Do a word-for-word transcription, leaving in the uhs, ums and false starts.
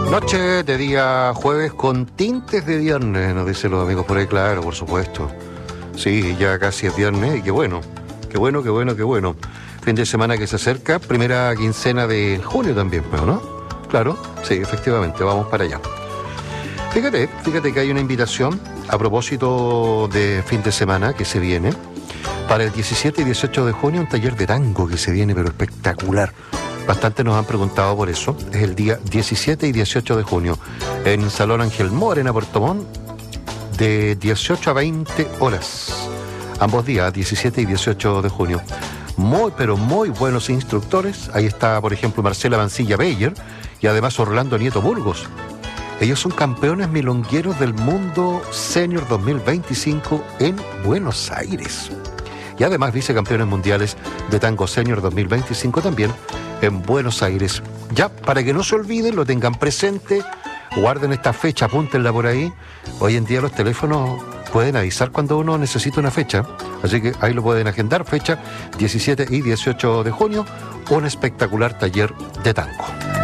Noche de día jueves con tintes de viernes, nos dicen los amigos por ahí, claro, por supuesto. Sí, ya casi es viernes y qué bueno, qué bueno, qué bueno, qué bueno. Fin de semana que se acerca, primera quincena de junio también, pues, ¿no? Claro, sí, efectivamente, vamos para allá. Fíjate, fíjate que hay una invitación a propósito de fin de semana que se viene. Para el diecisiete y dieciocho de junio, un taller de tango que se viene, pero espectacular. Bastante nos han preguntado por eso. Es el día diecisiete y dieciocho de junio, en Salón Ángel Mora, en Puerto Montt, de dieciocho a veinte horas. Ambos días, diecisiete y dieciocho de junio. Muy, pero muy buenos instructores. Ahí está, por ejemplo, Marcela Mancilla Beyer y además Orlando Nieto Burgos. Ellos son campeones milongueros del mundo Senior dos mil veinticinco en Buenos Aires. Y además vicecampeones mundiales de tango Senior dos mil veinticinco también en Buenos Aires. Ya, para que no se olviden, lo tengan presente, guarden esta fecha, apúntenla por ahí. Hoy en día los teléfonos pueden avisar cuando uno necesita una fecha, así que ahí lo pueden agendar, fecha diecisiete y dieciocho de junio, un espectacular taller de tango.